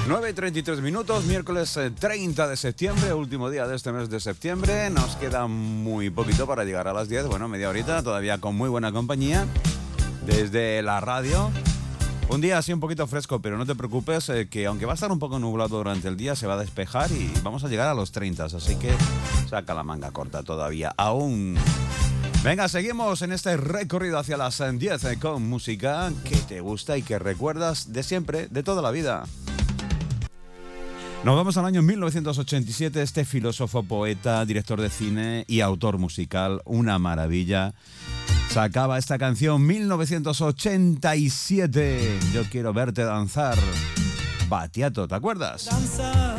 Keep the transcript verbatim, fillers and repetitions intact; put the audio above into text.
nueve y treinta y tres minutos, miércoles treinta de septiembre, último día de este mes de septiembre. Nos queda muy poquito para llegar a las diez, bueno, media horita, todavía con muy buena compañía desde la radio. Un día así un poquito fresco, pero no te preocupes, eh, que aunque va a estar un poco nublado durante el día, se va a despejar y vamos a llegar a los treinta, así que saca la manga corta todavía, aún. Venga, seguimos en este recorrido hacia las diez con música que te gusta y que recuerdas de siempre, de toda la vida. Nos vamos al año mil novecientos ochenta y siete, este filósofo, poeta, director de cine y autor musical, una maravilla, sacaba esta canción mil novecientos ochenta y siete, Yo quiero verte danzar. Battiato, ¿te acuerdas? Danza.